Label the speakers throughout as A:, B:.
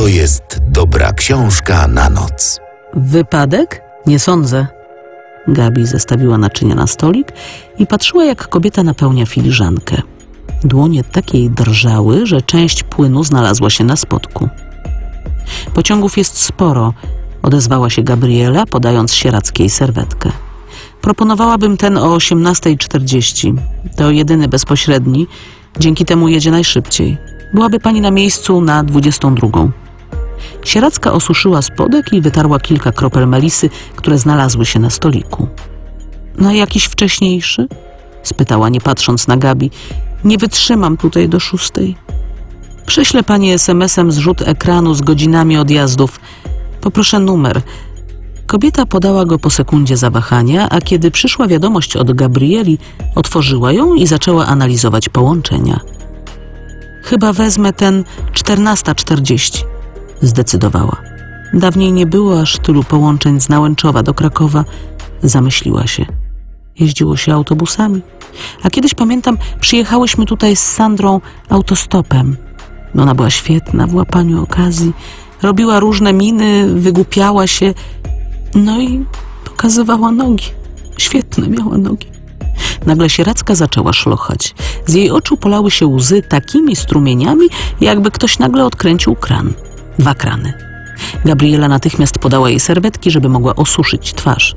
A: to jest dobra książka na noc.
B: Wypadek? Nie sądzę. Gabi zestawiła naczynia na stolik i patrzyła, jak kobieta napełnia filiżankę. Dłonie tak jej drżały, że część płynu znalazła się na spodku. Pociągów jest sporo, odezwała się Gabriela, podając Sieradzkiej serwetkę. Proponowałabym ten o 18:40. To jedyny bezpośredni. Dzięki temu jedzie najszybciej. Byłaby pani na miejscu na 22:00. Sieradzka osuszyła spodek i wytarła kilka kropel melisy, które znalazły się na stoliku. Na jakiś wcześniejszy? Spytała, nie patrząc na Gabi. Nie wytrzymam tutaj do 6:00. Prześlę pani SMS-em zrzut ekranu z godzinami odjazdów. Poproszę numer. Kobieta podała go po sekundzie zawahania, a kiedy przyszła wiadomość od Gabrieli, otworzyła ją i zaczęła analizować połączenia. Chyba wezmę ten 14:40, zdecydowała. Dawniej nie było aż tylu połączeń z Nałęczowa do Krakowa. Zamyśliła się. Jeździło się autobusami. A kiedyś, pamiętam, przyjechałyśmy tutaj z Sandrą autostopem. Ona była świetna w łapaniu okazji. Robiła różne miny, wygłupiała się. No i pokazywała nogi. Świetne miała nogi. Nagle Sieradzka zaczęła szlochać. Z jej oczu polały się łzy takimi strumieniami, jakby ktoś nagle odkręcił kran. 2 krany. Gabriela natychmiast podała jej serwetki, żeby mogła osuszyć twarz.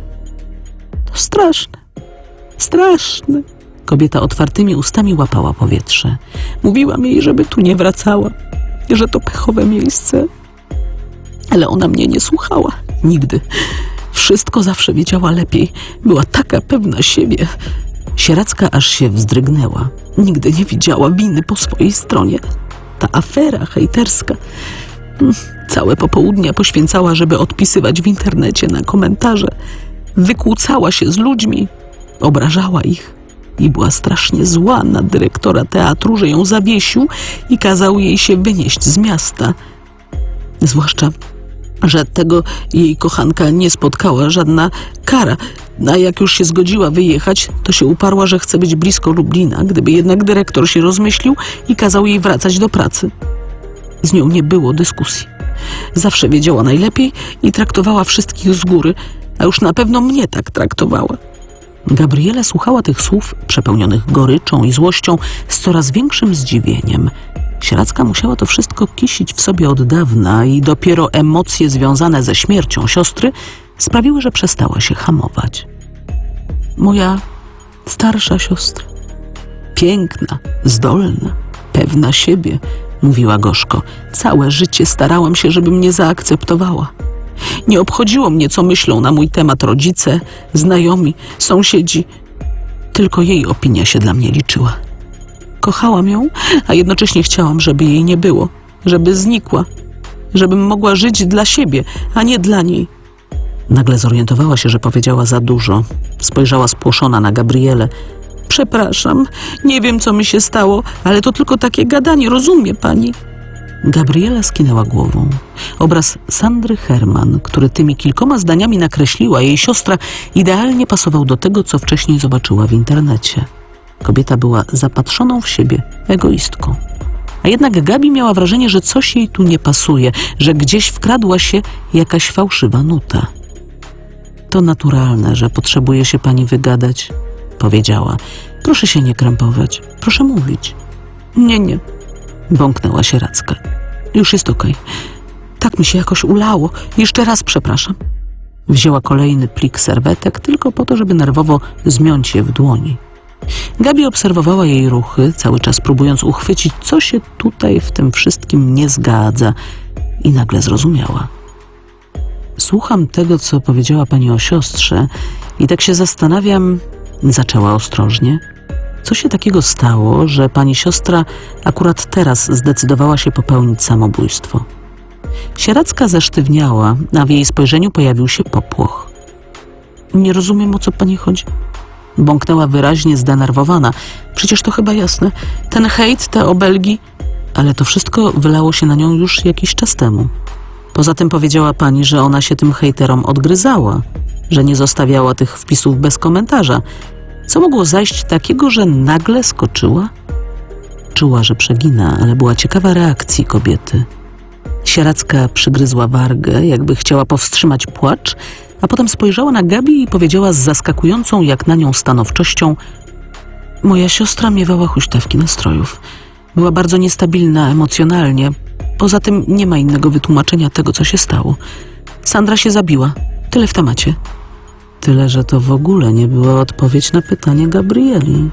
B: To straszne. Straszne. Kobieta otwartymi ustami łapała powietrze. Mówiłam jej, żeby tu nie wracała, że to pechowe miejsce. Ale ona mnie nie słuchała. Nigdy. Wszystko zawsze wiedziała lepiej. Była taka pewna siebie. Sieradzka aż się wzdrygnęła. Nigdy nie widziała winy po swojej stronie. Ta afera hejterska. Całe popołudnia poświęcała, żeby odpisywać w internecie na komentarze. Wykłócała się z ludźmi. Obrażała ich. I była strasznie zła na dyrektora teatru, że ją zawiesił i kazał jej się wynieść z miasta. Zwłaszcza, że tego jej kochanka nie spotkała żadna kara. A jak już się zgodziła wyjechać, to się uparła, że chce być blisko Lublina, gdyby jednak dyrektor się rozmyślił i kazał jej wracać do pracy. Z nią nie było dyskusji. Zawsze wiedziała najlepiej i traktowała wszystkich z góry, a już na pewno mnie tak traktowała. Gabriela słuchała tych słów, przepełnionych goryczą i złością, z coraz większym zdziwieniem. Sieradzka musiała to wszystko kisić w sobie od dawna i dopiero emocje związane ze śmiercią siostry sprawiły, że przestała się hamować. Moja starsza siostra. Piękna, zdolna, pewna siebie, mówiła gorzko. Całe życie starałam się, żeby mnie zaakceptowała. Nie obchodziło mnie, co myślą na mój temat rodzice, znajomi, sąsiedzi. Tylko jej opinia się dla mnie liczyła. Kochałam ją, a jednocześnie chciałam, żeby jej nie było, żeby znikła, żebym mogła żyć dla siebie, a nie dla niej. Nagle zorientowała się, że powiedziała za dużo. Spojrzała spłoszona na Gabrielę. Przepraszam, nie wiem, co mi się stało, ale to tylko takie gadanie, rozumie pani? Gabriela skinęła głową. Obraz Sandry Herman, który tymi kilkoma zdaniami nakreśliła jej siostra, idealnie pasował do tego, co wcześniej zobaczyła w internecie. Kobieta była zapatrzoną w siebie egoistką. A jednak Gabi miała wrażenie, że coś jej tu nie pasuje, że gdzieś wkradła się jakaś fałszywa nuta. To naturalne, że potrzebuje się pani wygadać, powiedziała. Proszę się nie krępować, proszę mówić. Nie, bąknęła Sieradzka. Już jest okej. Tak mi się jakoś ulało. Jeszcze raz przepraszam. Wzięła kolejny plik serwetek tylko po to, żeby nerwowo zmiąć je w dłoni. Gabi obserwowała jej ruchy, cały czas próbując uchwycić, co się tutaj w tym wszystkim nie zgadza, i nagle zrozumiała. Słucham tego, co powiedziała pani o siostrze i tak się zastanawiam, zaczęła ostrożnie, co się takiego stało, że pani siostra akurat teraz zdecydowała się popełnić samobójstwo. Sieradzka zesztywniała, a w jej spojrzeniu pojawił się popłoch. Nie rozumiem, o co pani chodzi. Bąknęła wyraźnie zdenerwowana. Przecież to chyba jasne. Ten hejt, te obelgi. Ale to wszystko wylało się na nią już jakiś czas temu. Poza tym powiedziała pani, że ona się tym hejterom odgryzała, że nie zostawiała tych wpisów bez komentarza. Co mogło zajść takiego, że nagle skoczyła? Czuła, że przegina, ale była ciekawa reakcji kobiety. Sieradzka przygryzła wargę, jakby chciała powstrzymać płacz, a potem spojrzała na Gabi i powiedziała z zaskakującą jak na nią stanowczością: moja siostra miewała huśtawki nastrojów. Była bardzo niestabilna emocjonalnie. Poza tym nie ma innego wytłumaczenia tego, co się stało. Sandra się zabiła. Tyle w temacie. Tyle, że to w ogóle nie była odpowiedź na pytanie Gabrieli.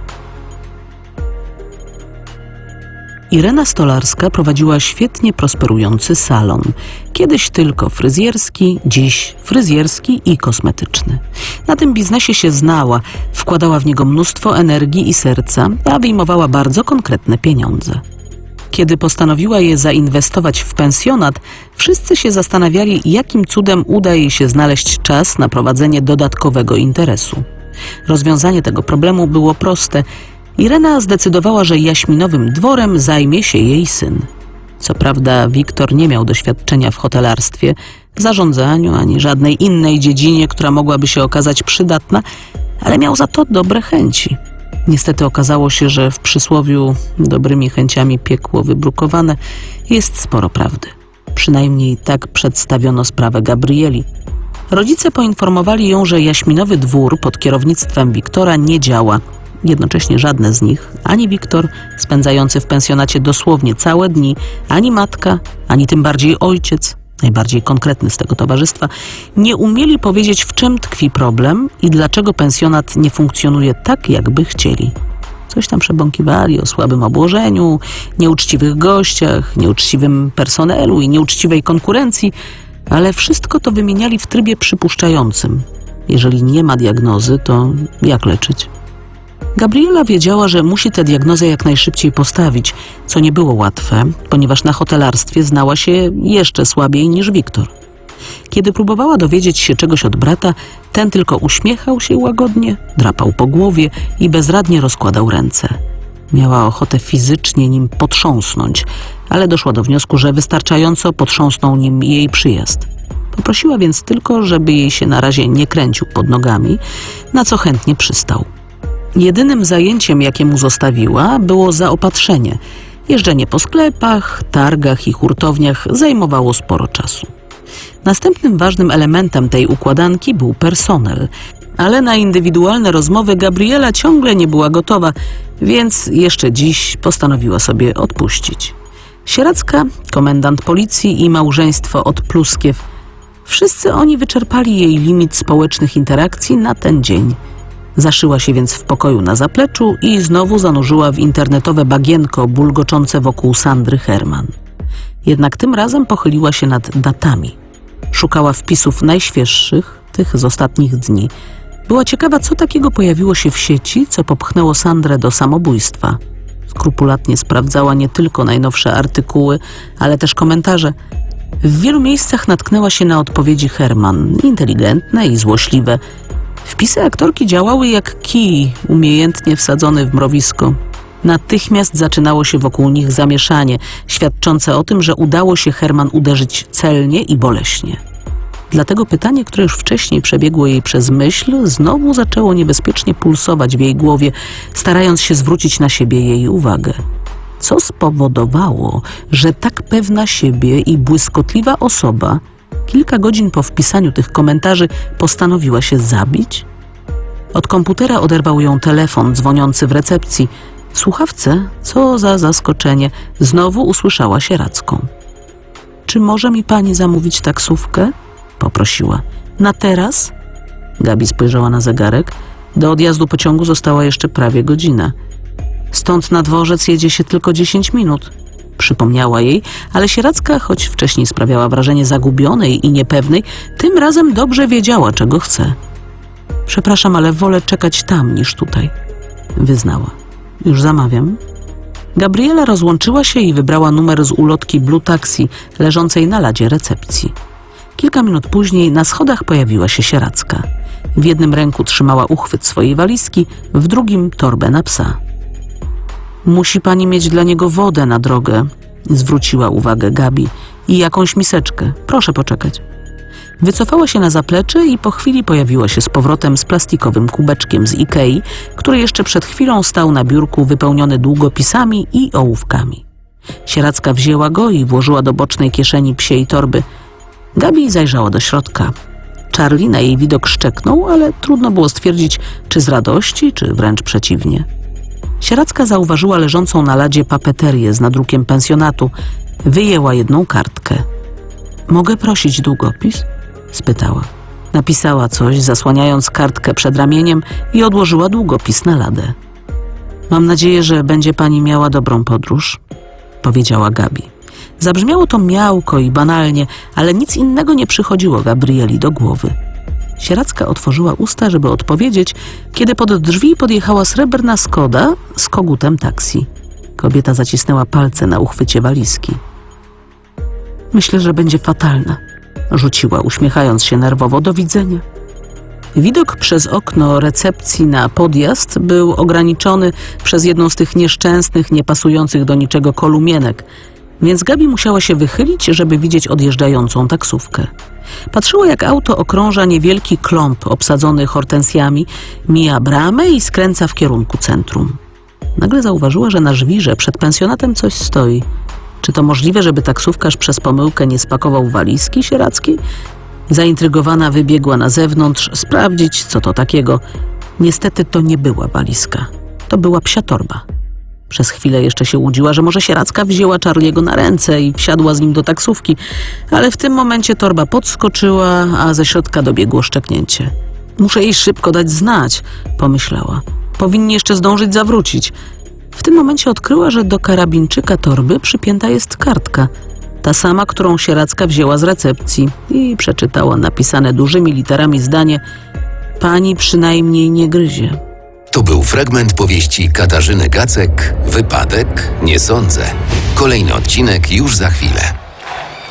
B: Irena Stolarska prowadziła świetnie prosperujący salon. Kiedyś tylko fryzjerski, dziś fryzjerski i kosmetyczny. Na tym biznesie się znała, wkładała w niego mnóstwo energii i serca, a wyjmowała bardzo konkretne pieniądze. Kiedy postanowiła je zainwestować w pensjonat, wszyscy się zastanawiali, jakim cudem uda jej się znaleźć czas na prowadzenie dodatkowego interesu. Rozwiązanie tego problemu było proste. Irena zdecydowała, że jaśminowym dworem zajmie się jej syn. Co prawda Wiktor nie miał doświadczenia w hotelarstwie, zarządzaniu ani żadnej innej dziedzinie, która mogłaby się okazać przydatna, ale miał za to dobre chęci. Niestety okazało się, że w przysłowiu dobrymi chęciami piekło wybrukowane jest sporo prawdy. Przynajmniej tak przedstawiono sprawę Gabrieli. Rodzice poinformowali ją, że jaśminowy dwór pod kierownictwem Wiktora nie działa. Jednocześnie żadne z nich, ani Wiktor, spędzający w pensjonacie dosłownie całe dni, ani matka, ani tym bardziej ojciec, najbardziej konkretny z tego towarzystwa, nie umieli powiedzieć, w czym tkwi problem i dlaczego pensjonat nie funkcjonuje tak, jakby chcieli. Coś tam przebąkiwali o słabym obłożeniu, nieuczciwych gościach, nieuczciwym personelu i nieuczciwej konkurencji, ale wszystko to wymieniali w trybie przypuszczającym. Jeżeli nie ma diagnozy, to jak leczyć? Gabriela wiedziała, że musi tę diagnozę jak najszybciej postawić, co nie było łatwe, ponieważ na hotelarstwie znała się jeszcze słabiej niż Wiktor. Kiedy próbowała dowiedzieć się czegoś od brata, ten tylko uśmiechał się łagodnie, drapał po głowie i bezradnie rozkładał ręce. Miała ochotę fizycznie nim potrząsnąć, ale doszła do wniosku, że wystarczająco potrząsnął nim jej przyjazd. Poprosiła więc tylko, żeby jej się na razie nie kręcił pod nogami, na co chętnie przystał. Jedynym zajęciem, jakie mu zostawiła, było zaopatrzenie. Jeżdżenie po sklepach, targach i hurtowniach zajmowało sporo czasu. Następnym ważnym elementem tej układanki był personel, ale na indywidualne rozmowy Gabriela ciągle nie była gotowa, więc jeszcze dziś postanowiła sobie odpuścić. Sieradzka, komendant policji i małżeństwo od Pluskiew. Wszyscy oni wyczerpali jej limit społecznych interakcji na ten dzień. Zaszyła się więc w pokoju na zapleczu i znowu zanurzyła w internetowe bagienko bulgoczące wokół Sandry Herman. Jednak tym razem pochyliła się nad datami. Szukała wpisów najświeższych, tych z ostatnich dni. Była ciekawa, co takiego pojawiło się w sieci, co popchnęło Sandrę do samobójstwa. Skrupulatnie sprawdzała nie tylko najnowsze artykuły, ale też komentarze. W wielu miejscach natknęła się na odpowiedzi Herman, inteligentne i złośliwe. Wpisy aktorki działały jak kij, umiejętnie wsadzony w mrowisko. Natychmiast zaczynało się wokół nich zamieszanie, świadczące o tym, że udało się Herman uderzyć celnie i boleśnie. Dlatego pytanie, które już wcześniej przebiegło jej przez myśl, znowu zaczęło niebezpiecznie pulsować w jej głowie, starając się zwrócić na siebie jej uwagę. Co spowodowało, że tak pewna siebie i błyskotliwa osoba kilka godzin po wpisaniu tych komentarzy postanowiła się zabić? Od komputera oderwał ją telefon dzwoniący w recepcji. W słuchawce, co za zaskoczenie, znowu usłyszała Sieradzką. Czy może mi pani zamówić taksówkę? Poprosiła. Na teraz? Gabi spojrzała na zegarek. Do odjazdu pociągu została jeszcze prawie godzina. Stąd na dworzec jedzie się tylko 10 minut. Przypomniała jej, ale Sieradzka, choć wcześniej sprawiała wrażenie zagubionej i niepewnej, tym razem dobrze wiedziała, czego chce. Przepraszam, ale wolę czekać tam niż tutaj, wyznała. Już zamawiam. Gabriela rozłączyła się i wybrała numer z ulotki Blue Taxi leżącej na ladzie recepcji. Kilka minut później na schodach pojawiła się Sieradzka. W jednym ręku trzymała uchwyt swojej walizki, w drugim torbę na psa. Musi pani mieć dla niego wodę na drogę, zwróciła uwagę Gabi, i jakąś miseczkę. Proszę poczekać. Wycofała się na zaplecze i po chwili pojawiła się z powrotem z plastikowym kubeczkiem z Ikei, który jeszcze przed chwilą stał na biurku wypełniony długopisami i ołówkami. Sieradzka wzięła go i włożyła do bocznej kieszeni psiej torby. Gabi zajrzała do środka. Charlie na jej widok szczeknął, ale trudno było stwierdzić, czy z radości, czy wręcz przeciwnie. Sieradzka zauważyła leżącą na ladzie papeterię z nadrukiem pensjonatu. Wyjęła jedną kartkę. „Mogę prosić długopis?” spytała. Napisała coś, zasłaniając kartkę przed ramieniem i odłożyła długopis na ladę. „Mam nadzieję, że będzie pani miała dobrą podróż”, powiedziała Gabi. Zabrzmiało to miałko i banalnie, ale nic innego nie przychodziło Gabrieli do głowy. Sieradzka otworzyła usta, żeby odpowiedzieć, kiedy pod drzwi podjechała srebrna Skoda z kogutem taksi. Kobieta zacisnęła palce na uchwycie walizki. „Myślę, że będzie fatalna”, rzuciła, uśmiechając się nerwowo. „Do widzenia”. Widok przez okno recepcji na podjazd był ograniczony przez jedną z tych nieszczęsnych, niepasujących do niczego kolumienek, więc Gabi musiała się wychylić, żeby widzieć odjeżdżającą taksówkę. Patrzyła, jak auto okrąża niewielki klomp obsadzony hortensjami, mija bramę i skręca w kierunku centrum. Nagle zauważyła, że na żwirze przed pensjonatem coś stoi. Czy to możliwe, żeby taksówkarz przez pomyłkę nie spakował walizki sieradzkiej? Zaintrygowana wybiegła na zewnątrz sprawdzić, co to takiego. Niestety to nie była walizka. To była psia torba. Przez chwilę jeszcze się łudziła, że może Sieradzka wzięła Charliego na ręce i wsiadła z nim do taksówki, ale w tym momencie torba podskoczyła, a ze środka dobiegło szczeknięcie. „Muszę jej szybko dać znać”, pomyślała. „Powinni jeszcze zdążyć zawrócić”. W tym momencie odkryła, że do karabinczyka torby przypięta jest kartka. Ta sama, którą Sieradzka wzięła z recepcji, i przeczytała napisane dużymi literami zdanie: „Pani przynajmniej nie gryzie”.
A: To był fragment powieści Katarzyny Gacek „Wypadek? Nie sądzę”. Kolejny odcinek już za chwilę.